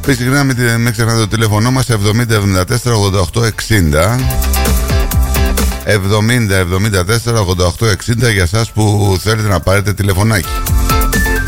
Επίσης συχνά μην ξεχνάτε το τηλέφωνο μας 70 74 88 60. 70 74 88 60 για εσάς που θέλετε να πάρετε τηλεφωνάκι.